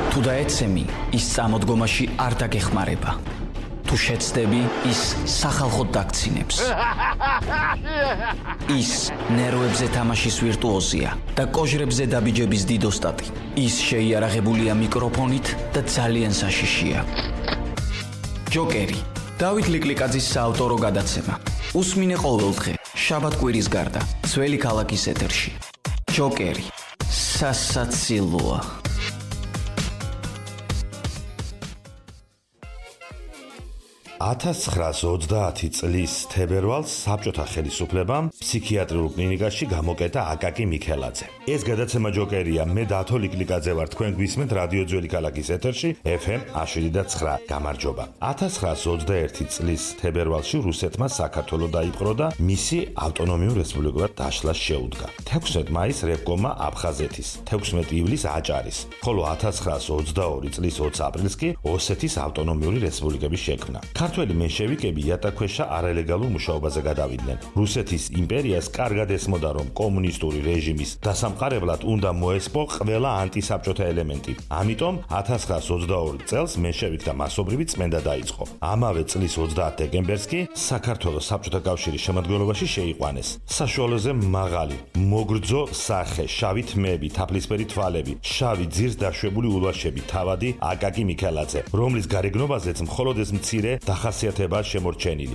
თუ დაეცემი, ის წამოდგომაში არ დაგეხმარება. თუ შეცდები, ის სახალხოდ დაგცინებს. ის ნერვებზე თამაშის ვირტუოზია და კოჟრებზე დაბიჯების დიდოსტატი. ის შეიარაღებულია მიკროფონით და ძალიან საშიშია. ჯოკერი. დავით ლიკლიკაძის საავტორო გადაცემა. უსმინე ყოველდღე, შაბათ-კვირის გარდა, ძველი ქალაქის ეთერში. ჯოკერი. სასაცილოა. $1920 წლის თებერვალს საბჭოთა ხელისუფლებამ ფსიქიატრიულ კლინიკაში გამოკეტა აკაკი მიქელაძე. ეს გადაცემა ჯოკერია, მე დათო ლიკლიკაძე ვარ, თქვენ გვისმენთ რადიო ძველი ქალაქის ეთერში FM 107.9. გამარჯობა. 1921 წლის თებერვალში რუსეთმა საქართველოს დაიპყრო და მისი ავტონომიურ რესპუბლიკად დაშლა შეუდგა. 16 მაისს რევკომმა აფხაზეთის, 16 ივლისს აჭარის, ხოლო 1922 წლის 20 აპრილს კი ოსეთის ავტონომიური რესპუბლიკების შექმნა. ქართველი მენშევიკები იატაკქვეშა არალეგალურ მუშაობაზე გადავიდნენ. რუსეთის იმპერიას კარგად ესმოდა, რომ კომუნისტური რეჟიმის დასამყარებლად უნდა მოესპო ყველა ანტისაბჭოთა ელემენტი. ამიტომ 1922 წელს მენშევიკთა მასობრივი წმენდა დაიწყო. ამავე წლის 30 დეკემბერს კი საქართველოს საბჭოთა კავშირის შემადგენლობაში შეიყვანეს. საშუალოზე მაღალი, მოგრძო სახე, შავი თმები, თაფლისფერი თვალები, შავი ძირს დაშვებული ულვაშები, თავადი აკაკი მიქელაძე, რომლის გარეგნობაზეც მხოლოდ ეს მცირე დახასიათებაა შემორჩენილი.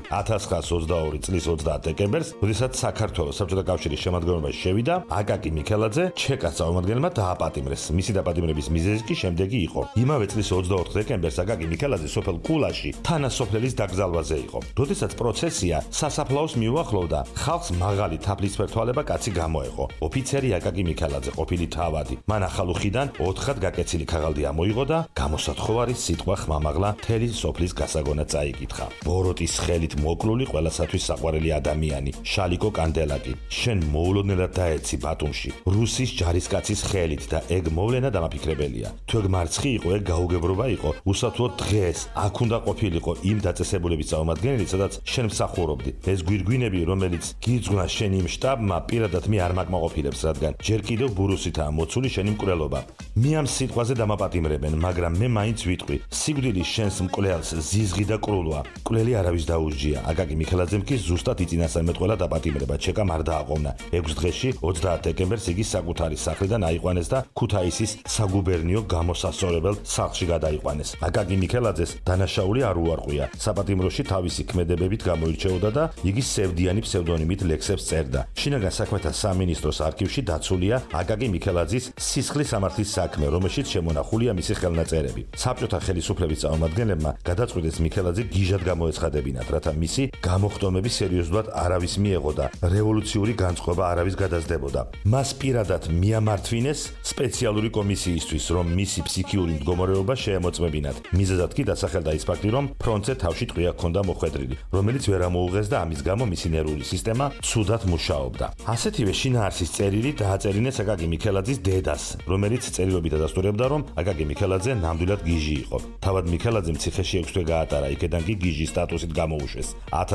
1922 წლის 30 დეკემბერს, როდესაც საქართველოს საბჭოთა კავშირის შემადგენლობაში შევიდა, აკაკი მიქელაძე ჩეკას წარმომადგენელმა დააპატიმრეს. მისი დაპატიმრების მიზეზი კი შემდეგი იყო. იმავე წლის 24 დეკემბერს აკაკი მიქელაძე სოფელ კულაში თანასოფლელის დაკრძალვაზე იყო. როდესაც პროცესია სასაფლაოს მიუახლოვდა, ხალხს მაღალი თაფლისფერთვალება კაცი გამოეყო. ოფიცერი აკაკი მიქელაძე, ყოფილი თავადი. მან ახალუხიდან 4-ხად გაკეცილი ქაღალდი ამოიღო და გამოსათხოვარი სიტყვა ხმამაღლა მთელი სოფლის გასაგონად წაიკითხა. ბოროტის ხელით მოკლული ყველასათვის საყვარელი ადამიანი, შალიკო კანდელაკი, შენ მოულოდნელად დაეცი ბათუმში რუსის ჯარისკაცის ხელით და ეგ მოვლენა დამაფიქრებელია. თუ ეგ მარცხი იყო, ეგ გაუგებრობა იყო, უსათუოდ დღეს აქ უნდა ყოფილიყო იმ დაწესებულების წარმომადგენელი, სადაც შენ მსახურობდი. ეს გვირგვინები, რომელიც გიძღვნა შენ იმ შტაბმა, პირადად მე არ მაკმაყოფილებს, რადგან ჯერ კიდევ ბურუსითაა მოცული შენი მკვლელობა. მე ამ სიტყვაზე დამაპატიმრებენ, მაგრამ მე მაინც ვიტყვი, სიკვდილი შენს მკვლელს ზიზღი და კრულვა. მკვლელი არავის დაუსჯია. აკაკი მიქელაძემ კი ზუსტად იწინასწარმეტყველა დაპატიმრება, ჩეკამ არ დააყოვნა. 6 დღეში 30 დეკემბერს იგი საკუთარი სახლიდან აიყვანეს და ქუთაისის საგუბერნიო გამოსასწორებელ სახლში გადაიყვანეს. აკაკი მიქელაძეს დანაშაული არ უარყვია. საპატიმროში თავისი ქმედებებით გამოირჩეოდა და იგი სევდიანი ფსევდონიმით ლექსებს წერდა. შინაგან საქმეთა სამინისტროს არქივში დაცულია აკაკი მიქელაძის სისხლის სამართლის საქმე, რომელშიც შემონახულია მისი ხელნაწერები. საბჭოთა ხელისუფლების წარმომადგენლებმა გადაწყვიტეს მიქელაძე გიჟად გამოეცხადებინათ, რათა მისი გამოხტომები სერიოზულად არავის მიეღო და რევოლუციური განწყობა არავის გადასდებოდა. მას პირადად მიამართვინეს სპეციალური კომისიისთვის, რომ მისი ფსიქიური მდგომარეობა შეემოწმებინათ. მიზეზად კი დასახელდა ის ფაქტი, რომ ფრონტზე თავში ტყვია ჰქონდა მოხვედრილი, რომელიც ვერ ამოუღეს და ამის გამო მისი ნერვული სისტემა ცუდად მუშაობდა. ასეთივე შინაარსის წერილი დააწერინეს აკაკი მიქელაძის დედას, რომელიც წერილობით ადასტურებდა, რომ აკაკი მიქელაძე ნამდვილად გიჟი იყო. თავად მიქელაძემ ციხეში 6 თვე გაატარა, იქედან კი გიჟის სტატუსით გამოუშვეს.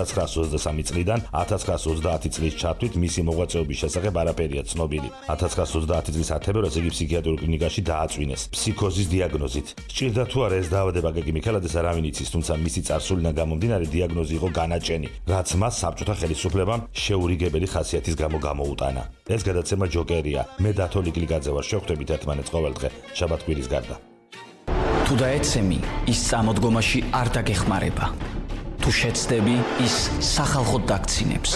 1923 წლიდან 1930 წლის ჩათვლით მისი მოღვაწეობის შესახებ არაფერია ცნობილი. 1930 წლის თებერვალს იგი ფსიქიატრიულ კლინიკაში დააწვინეს ფსიქოზის დიაგნოზით. სჭირდა თუ არა ეს დაავადება აკაკი მიქელაძეს არავინ იცის, თუმცა მისი წარსულიდან გამომდინარე დიაგნოზი იყო განაჩენი, რაც მას საბჭოთა ხელისუფლებამ შეურიგებელი ხასიათის გამო გამოუტანა. ეს გადაცემა ჯოკერია, მე დათო ლიკლიკაძე ვარ, შევხვდებით ერთმანეთს ყოველდღე შაბათ-კვირის გარდა. თუ დაეცემი, ის წამოდგომაში არ დაგეხმარება. თუ შეცდები, ის სახალხოდ დაგცინებს.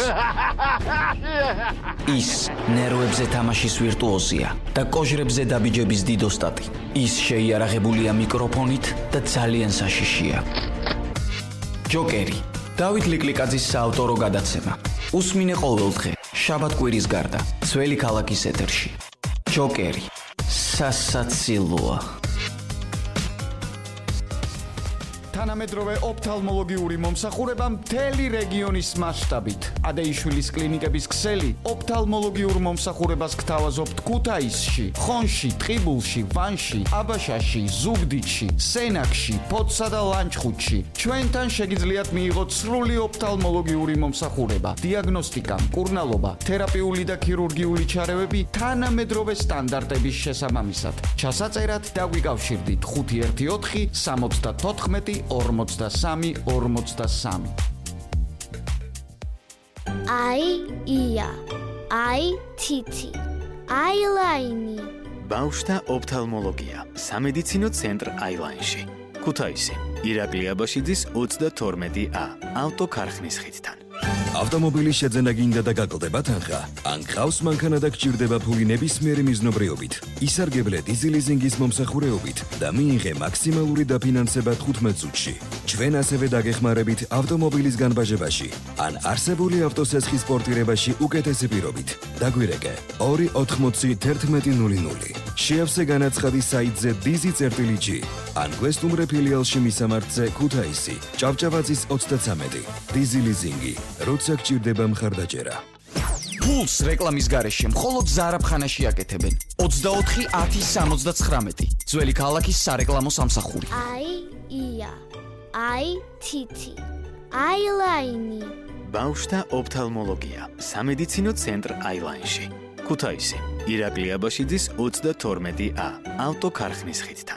ის ნერვებზე თამაშის ვირტუოზია და კოჟრებზე დაბიჯების დიდოსტატი. ის შეიარაღებულია მიკროფონით და ძალიან საშიშია. ჯოკერი. დავით ლიკლიკაძის საავტორო გადაცემა. უსმინე ყოველდღე, შაბათ-კვირის გარდა, ძველი ქალაქის ეთერში. ჯოკერი. სასაცილოა. თანამედროვე ოფთალმოლოგიური მომსახურება მთელი რეგიონის მასშტაბით. ადეიშვილის კლინიკების ქსელი ოფთალმოლოგიურ მომსახურებას გთავაზობთ ქუთაისში, ხონში, ტყიბულში, ვანში, აბაშაში, ზუგდიდში, სენაკში, ფოთსა და ლანჩხუთში. ჩვენთან შეგიძლიათ მიიღოთ სრული ოფთალმოლოგიური მომსახურება, დიაგნოსტიკა, მკურნალობა, თერაპიული და ქირურგიული ჩარევები თანამედროვე სტანდარტების შესაბამისად. ჩასაწერად დაგვიკავშირდით 514 74 43 43. ია, თითი, აილაინი. ბავშვთა ოფთალმოლოგია, სამედიცინო ცენტრ აილაინში. ქუთაისი, ირაკლი აბაშიძის 32A, ავტოქარხნის ხიდთან. ავტომობილის შეძენა გინდა და გაკლდება თანხა? ან გყავს მანქანა და გჭირდება ფული ნებისმიერი მიზნობრიობით? ისარგებლე დიზელიზინგის მომსახურეობით და მიიღე მაქსიმალური დაფინანსება 15 წუთში. ჩვენ ასევე დაგეხმარებით ავტომობილის განბაჟებაში ან არსებული ავტოსესხის პორტირებაში უკეთესი პირობით. დაგვირეკე 280 1100. შეავსე განაცხადი საიტზე dizi.g ან გვესტუმრე ფილიალში მისამართზე ქუთაისი, ჭავჭავაძის 33. დიზელიზინგი. როცა გჭირდება მხარდაჭერა. ფულს რეკლამის გარეშე მხოლოდ ზარაფხანაში აკეთებენ. 24 10 79. ძველი ქალაქის სარეკლამო სამსახური. ია, თითი, აილაინი. ბავშვთა ოფთალმოლოგია, სამედიცინო ცენტრ აილაინში. ქუთაისი, ირაკლი აბაშიძის 32A, ავტოქარხნის ხიდთან.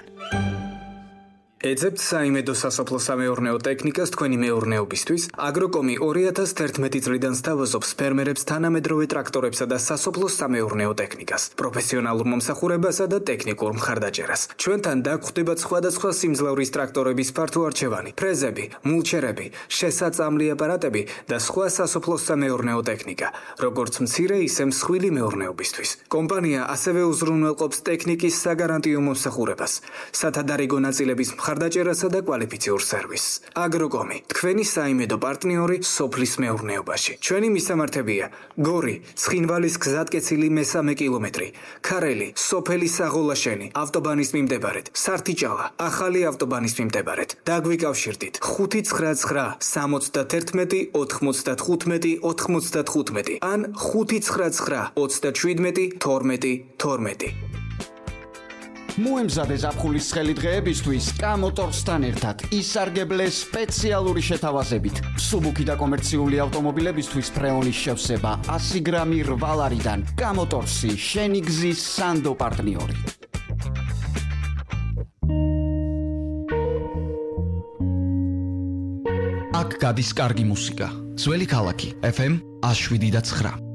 ეძებთ საიმედო სასოფლო სამეურნეო ტექნიკას თქვენი მეურნეობისთვის. აგროკომი 2011 წლიდან სთავაზობს ფერმერებს თანამედროვე ტრაქტორებსა და სასოფლო სამეურნეო ტექნიკას, პროფესიონალურ მომსახურებასა და ტექნიკურ მხარდაჭერას. ჩვენთან დაგხვდებათ სხვადასხვა სიმძლავრის ტრაქტორების ფართო არჩევანი, ფრეზები, მულჩერები, შესაწამლი აპარატები და სხვა სასოფლო სამეურნეო ტექნიკა, როგორც მცირე, ისე მსხვილი მეურნეობისთვის. კომპანია ასევე უზრუნველყოფს ტექნიკის საგარანტიო მომსახურებას, სათადარიგო ნაწილების მხარდაჭერასა და კვალიფიციურ სერვისს. აგროკომი, თქვენი საიმედო პარტნიორი სოფლის მეურნეობაში. ჩვენი მისამართებია: გორი, ცხინვალის გზატკეცილი მე-3 კილომეტრი, ქარელი, სოფელი საღოლაშენი, ავტობანის მიმდებარედ, სართიჭალა, ახალი ავტობანის მიმდებარედ. დაგვიკავშირდით 599 71 95 95 ან 599 27 12 12. მოემზადე ზაფხულის ცხელი დღეებისთვის კამოტორსთან ერთად ისარგებლე სპეციალური შეთავაზებით. სუბუქი და კომერციული ავტომობილებისთვის ფრეონის შევსება 100 გრამი რვალარიდან. კამოტორსი, შენი გზის სანდო პარტნიორი. აქ გადის კარგი მუსიკა. ძველი ქალაქი FM 107.9.